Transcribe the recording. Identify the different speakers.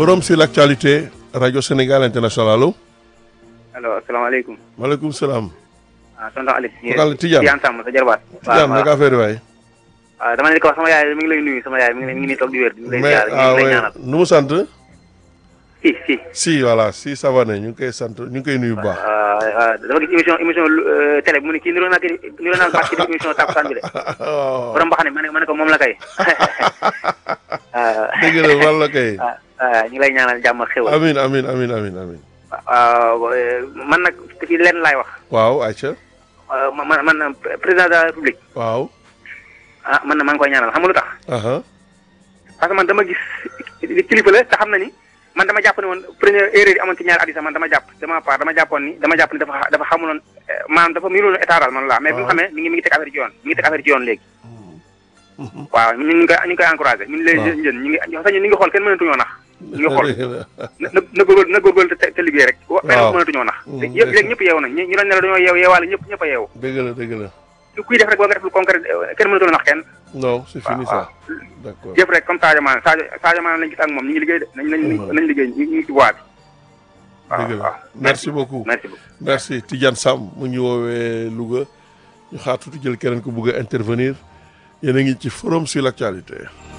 Speaker 1: Forum sur l'actualité, Radio Sénégal International, allo.
Speaker 2: allo asalaamaaleykum.
Speaker 1: maaleykum salaam.
Speaker 2: tonton Aliou.
Speaker 1: Focal Tidiane
Speaker 2: Tidiane Samb sa jarbaat.
Speaker 1: Tidiane naka affaire waay.
Speaker 2: dama ne ko wax sama yaay mi ngi lay nuyu sama yaay mi ngi nii toog di wér. di lay
Speaker 1: mais
Speaker 2: ziar ñu ngi lay ñaanal.
Speaker 1: nu mu sant.
Speaker 2: si.
Speaker 1: si voilà si ça va ne ñu ngi koy sant ñu ngi koy nuyu bu baax.
Speaker 2: dama gis émission télé bi mu ne kii niroo naa baax ci émission takkusaan bi de. borom ba xam ne ma ne ko moom la kay.
Speaker 1: dëgg la wàll kay.
Speaker 2: ñu ngi lay ñaanal jàmm ak xéwal.
Speaker 1: amiin amiin amiin amiin amiin.
Speaker 2: man nag ci lenn laay wax.
Speaker 1: waaw Aïcha.
Speaker 2: man président de la république.
Speaker 1: waaw.
Speaker 2: man na maa ngi koy ñaanal xam nga lu tax. parce que man dama gis kilifa la te xam na ni man dama jàpp ne woon première erreur yi amoon ci ñaari at yi sax man dama jàpp ni dafa xamuloon maanaam dafa miinuloon état daal man laa mais bi mu xamee mi ngi teg affaire ci yoon mi ngi teg affaire ci yoon léegi. waaw ñu ngi koy encouragé. ñu ngi les jeunes ñu ngi xool kenn mënatuñoo nax. ñu ngi xool na góorgóorlu te liggéey rek. waaw kenn mënatuñoo nax. léegi ñëpp yeewu nañ ñu doon ne la dañoo yeewaale ñëpp a yeewu.
Speaker 1: dëgg la.
Speaker 2: kuy def rek boo nga def lu concret kenn mënatu la nax kenn.
Speaker 1: non c'est fini ça. d'accord
Speaker 2: jëf rek comme Sadio Mané lañ gis ak moom ñu ngi liggéey de nañ liggéey ñu ngi ci voie bi.
Speaker 1: dëgg la merci beaucoup merci Tidiane Samb mu ñu woowee Louga ñu xaar tuuti jël keneen ko bëgg a intervenir yéen a ngi ci forum sur l'actualité.